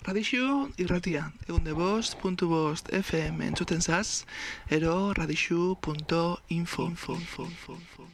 Radixu irratia, egunde5.5 FM entzuten zaz, ero radixu.info.